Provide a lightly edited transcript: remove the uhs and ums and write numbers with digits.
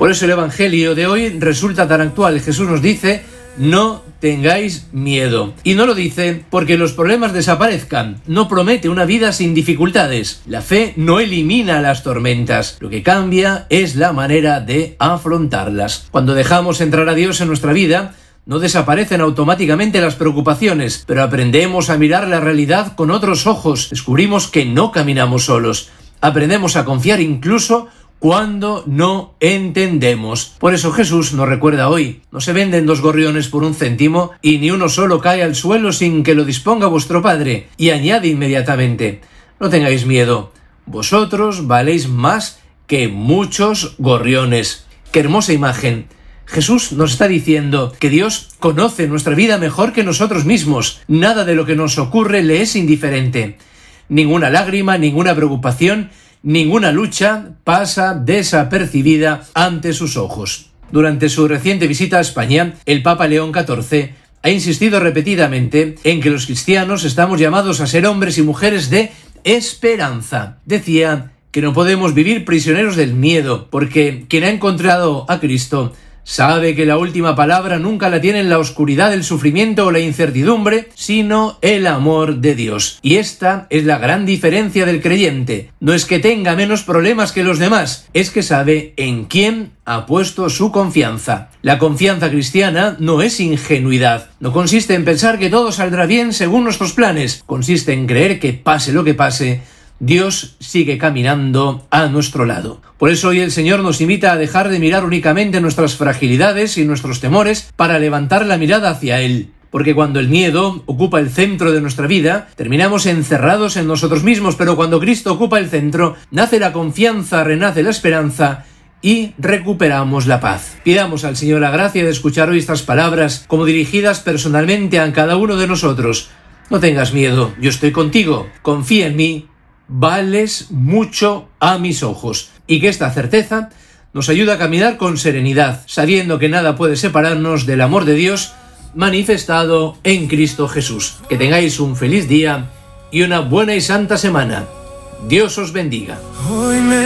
Por eso el Evangelio de hoy resulta tan actual. Jesús nos dice: no tengáis miedo. Y no lo dice porque los problemas desaparezcan. No promete una vida sin dificultades. La fe no elimina las tormentas. Lo que cambia es la manera de afrontarlas. Cuando dejamos entrar a Dios en nuestra vida, no desaparecen automáticamente las preocupaciones, pero aprendemos a mirar la realidad con otros ojos. Descubrimos que no caminamos solos. Aprendemos a confiar incluso cuando no entendemos. Por eso Jesús nos recuerda hoy: no se venden 2 gorriones por 1 céntimo, y ni uno solo cae al suelo sin que lo disponga vuestro Padre. Y añade inmediatamente: no tengáis miedo, vosotros valéis más que muchos gorriones. ¡Qué hermosa imagen! Jesús nos está diciendo que Dios conoce nuestra vida mejor que nosotros mismos. Nada de lo que nos ocurre le es indiferente. Ninguna lágrima, ninguna preocupación, ninguna lucha pasa desapercibida ante sus ojos. Durante su reciente visita a España, el Papa León XIV ha insistido repetidamente en que los cristianos estamos llamados a ser hombres y mujeres de esperanza. Decía que no podemos vivir prisioneros del miedo, porque quien ha encontrado a Cristo sabe que la última palabra nunca la tiene en la oscuridad del sufrimiento o la incertidumbre, sino el amor de Dios. Y esta es la gran diferencia del creyente. No es que tenga menos problemas que los demás, es que sabe en quién ha puesto su confianza. La confianza cristiana no es ingenuidad. No consiste en pensar que todo saldrá bien según nuestros planes. Consiste en creer que pase lo que pase, Dios sigue caminando a nuestro lado. Por eso hoy el Señor nos invita a dejar de mirar únicamente nuestras fragilidades y nuestros temores para levantar la mirada hacia Él. Porque cuando el miedo ocupa el centro de nuestra vida, terminamos encerrados en nosotros mismos, pero cuando Cristo ocupa el centro, nace la confianza, renace la esperanza y recuperamos la paz. Pidamos al Señor la gracia de escuchar hoy estas palabras como dirigidas personalmente a cada uno de nosotros. No tengas miedo, yo estoy contigo, confía en mí, vales mucho a mis ojos. Y que esta certeza nos ayuda a caminar con serenidad, sabiendo que nada puede separarnos del amor de Dios manifestado en Cristo Jesús. Que tengáis un feliz día y una buena y santa semana. Dios os bendiga.